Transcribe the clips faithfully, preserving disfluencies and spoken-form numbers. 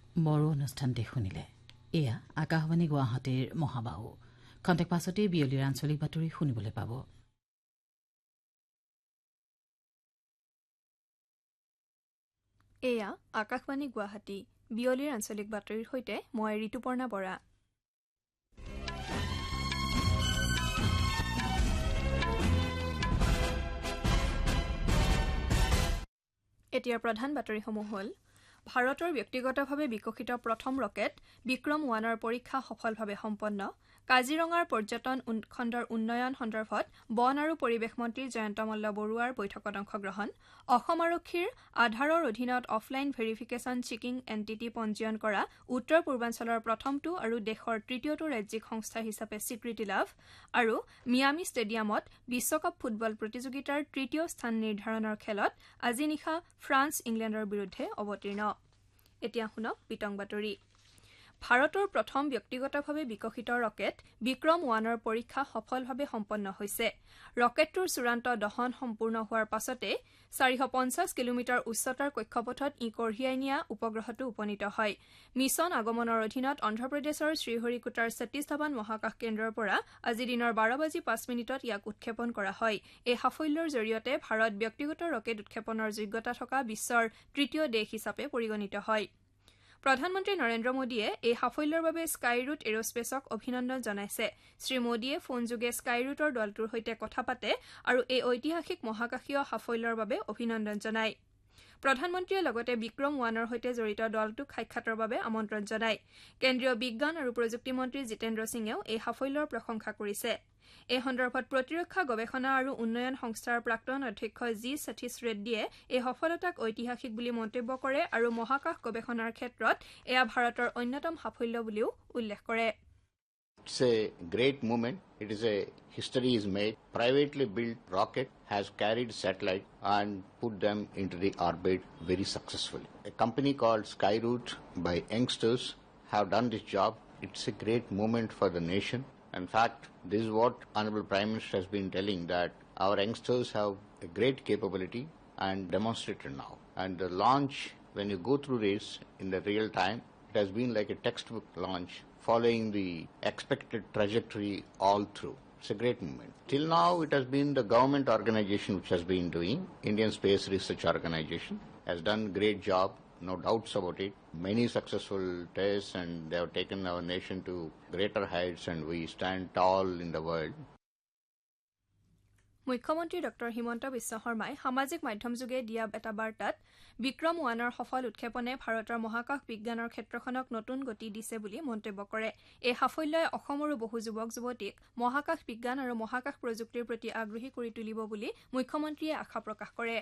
মৰো অনুষ্ঠানটি শুনিলে। এয়া আকাশবাণী গুৱাহাটীৰ মহাবাহু। খন্তেক পাছতে বিয়লিৰ আঞ্চলিক বাতৰি শুনিবলৈ পাব। এয়া আকাশবাণী গুৱাহাটী। বিয়লিৰ আঞ্চলিক বাতৰিৰ সৈতে মই ঋতুপৰ্ণা বৰা। এতিয়া প্ৰধান বাতৰিসমূহ হ'ল ভাৰতৰ ব্যক্তিগতভাৱে বিকশিত প্ৰথম ৰকেট বিক্ৰম ওৱানৰ পৰীক্ষা সফলভাৱে সম্পন্ন। কাজিৰঙাৰ পৰ্যটন খণ্ডৰ উন্নয়ন সন্দৰ্ভত বন আৰু পৰিৱেশ মন্ত্ৰী জয়ন্ত মল্ল বৰুৱাৰ বৈঠকত অংশগ্ৰহণ। অসম আৰক্ষীৰ আধাৰৰ অধীনত অফলাইন ভেৰিফিকেশ্যন চেকিং এণ্টিটি পঞ্জীয়ন কৰা উত্তৰ পূৰ্বাঞ্চলৰ প্ৰথমটো আৰু দেশৰ তৃতীয়টো ৰাজ্যিক সংস্থা হিচাপে স্বীকৃতি লাভ। আৰু মিয়ামি ষ্টেডিয়ামত বিশ্বকাপ ফুটবল প্ৰতিযোগিতাৰ তৃতীয় স্থান নিৰ্ধাৰণৰ খেলত আজি নিশা ফ্ৰান্স ইংলেণ্ডৰ বিৰুদ্ধে অৱতীৰ্ণ। এতিয়া শুনক বিতং বাতৰি। ভাৰতৰ প্ৰথম ব্যক্তিগতভাৱে বিকশিত ৰকেট বিক্ৰম ওৱানৰ পৰীক্ষা সফলভাৱে সম্পন্ন হৈছে। ৰকেটটোৰ চূড়ান্ত দহন সম্পূৰ্ণ হোৱাৰ পাছতে চাৰিশ পঞ্চাছ কিলোমিটাৰ উচ্চতাৰ কক্ষপথত ই কঢ়িয়াই নিয়া উপগ্ৰহটো উপনীত হয়। মিছন আগমনৰ অধীনত অন্ধ্ৰপ্ৰদেশৰ শ্ৰীহৰিকোটাৰ সতীশ ধাৱান মহাকাশ কেন্দ্ৰৰ পৰা আজি দিনৰ বাৰ বাজি পাঁচ মিনিটত ইয়াক উৎক্ষেপন কৰা হয়। এই সাফল্যৰ জৰিয়তে ভাৰত ব্যক্তিগত ৰকেট উৎক্ষেপনৰ যোগ্যতা থকা বিশ্বৰ তৃতীয় দেশ হিচাপে পৰিগণিত হয়। প্ৰধানমন্ত্ৰী নৰেন্দ্ৰ মোদীয়ে এই সাফল্যৰ বাবে স্কাইৰুট এৰস্পেচক অভিনন্দন জনাইছে। শ্ৰীমোদীয়ে ফোনযোগে স্কাইৰুটৰ দলটোৰ সৈতে কথা পাতে আৰু এই ঐতিহাসিক মহাকাশীয় সাফল্যৰ বাবে অভিনন্দন জনায়। প্ৰধানমন্ত্ৰীয়ে লগতে বিক্ৰম ওৱানৰ সৈতে জড়িত দলটোক সাক্ষাতৰ বাবে আমন্ত্ৰণ জনায়। কেন্দ্ৰীয় বিজ্ঞান আৰু প্ৰযুক্তি মন্ত্ৰী জিতেন্দ্ৰ সিঙেও এই সাফল্যৰ প্ৰশংসা কৰিছে। এই সন্দৰ্ভত প্ৰতিৰক্ষা গৱেষণা আৰু উন্নয়ন সংস্থাৰ প্ৰাক্তন অধ্যক্ষ জি সতীশ ৰেড্ডীয়ে এই সফলতাক ঐতিহাসিক বুলি মন্তব্য কৰে আৰু মহাকাশ গৱেষণাৰ ক্ষেত্ৰত এয়া ভাৰতৰ অন্যতম সাফল্য বুলিও উল্লেখ কৰে। It's a great moment. It is a history is made. Privately built rocket has carried satellite and put them into the orbit very successfully. A company called Skyroot by youngsters have done this job. It's a great moment for the nation. In fact, this is what Honorable Prime Minister has been telling, that our youngsters have a great capability and demonstrated now. And the launch, when you go through this in the real time, it has been like a textbook launch, following the expected trajectory all through. It's a great moment. Till now, it has been the government organization which has been doing. Indian Space Research Organization has done a great job, no doubts about it. Many successful tests, and they have taken our nation to greater heights, and we stand tall in the world. মুখ্যমন্ত্ৰী doctor Himanta Biswa শৰ্মাই সামাজিক মাধ্যমযোগে দিয়া এটা বাৰ্তাত বিক্ৰম ওৱানৰ সফল উৎক্ষেপনে ভাৰতৰ মহাকাশ বিজ্ঞানৰ ক্ষেত্ৰখনক নতুন গতি দিছে বুলি মন্তব্য কৰে। এই সাফল্যই অসমৰো বহু যুৱক যুৱতীক মহাকাশ বিজ্ঞান আৰু মহাকাশ প্ৰযুক্তিৰ প্ৰতি আগ্ৰহী কৰি তুলিব বুলি মুখ্যমন্ত্ৰীয়ে আশা প্ৰকাশ কৰে।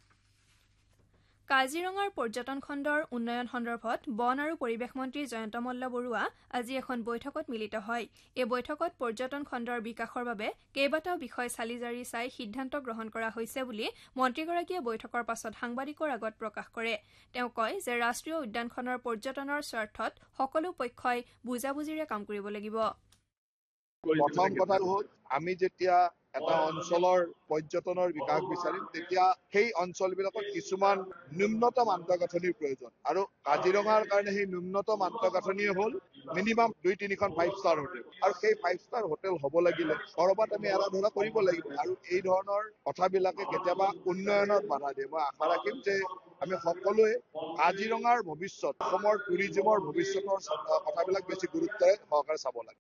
কাজিৰঙাৰ পৰ্যটন খণ্ডৰ উন্নয়ন সন্দৰ্ভত বন আৰু পৰিৱেশ মন্ত্ৰী জয়ন্ত মল্ল বৰুৱা আজি এখন বৈঠকত মিলিত হয়। এই বৈঠকত পৰ্যটন খণ্ডৰ বিকাশৰ বাবে কেইবাটাও বিষয় চালি জাৰি চাই সিদ্ধান্ত গ্ৰহণ কৰা হৈছে বুলি মন্ত্ৰীগৰাকীয়ে বৈঠকৰ পাছত সাংবাদিকৰ আগত প্ৰকাশ কৰে। তেওঁ কয় যে ৰাষ্ট্ৰীয় উদ্যানখনৰ পৰ্যটনৰ স্বাৰ্থত সকলো পক্ষই বুজাবুজিৰে কাম কৰিব লাগিব। প্ৰথম কথাটো হ'ল, আমি যেতিয়া এটা অঞ্চলৰ পৰ্যটনৰ বিকাশ বিচাৰিম, তেতিয়া সেই অঞ্চলবিলাকত কিছুমান ন্যূনতম আন্তঃগাঁথনিৰ প্ৰয়োজন। আৰু কাজিৰঙাৰ কাৰণে সেই ন্যূনতম আন্তঃগাঁথনিয়ে হ'ল মিনিমাম দুই তিনিখন ফাইভ ষ্টাৰ হোটেল। আৰু সেই ফাইভ ষ্টাৰ হোটেল হ'ব লাগিলে ক'ৰবাত আমি এৰা ধৰা কৰিব লাগিব। আৰু এই ধৰণৰ কথাবিলাকে কেতিয়াবা উন্নয়নত বাধা দিয়ে। মই আশা ৰাখিম যে আমি সকলোৱে কাজিৰঙাৰ ভৱিষ্যত, অসমৰ টুৰিজিমৰ ভৱিষ্যতৰ কথাবিলাক বেছি গুৰুত্বৰে সহকাৰে চাব লাগে।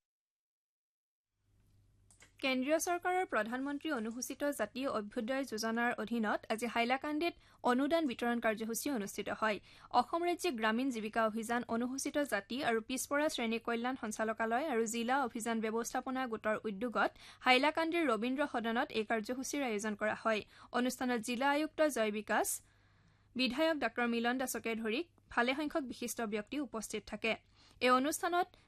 কেন্দ্ৰীয় চৰকাৰৰ প্ৰধানমন্ত্ৰী অনুসূচিত জাতি অভ্যুদয় যোজনাৰ অধীনত আজি হাইলাকান্দিত অনুদান বিতৰণ কাৰ্যসূচী অনুষ্ঠিত হয়। অসম ৰাজ্যিক গ্ৰামীণ জীৱিকা অভিযান, অনুসূচিত জাতি আৰু পিছপৰা শ্ৰেণী কল্যাণ সঞ্চালকালয় আৰু জিলা অভিযান ব্যৱস্থাপনা গোটৰ উদ্যোগত হাইলাকান্দিৰ ৰবীন্দ্ৰ সদনত এই কাৰ্যসূচীৰ আয়োজন কৰা হয়। অনুষ্ঠানত জিলা আয়ুক্ত জয় বিকাশ, বিধায়ক ডাঃ মিলন দাসকে ধৰি ভালেসংখ্যক বিশিষ্ট ব্যক্তি উপস্থিত থাকে। এই অনুষ্ঠানত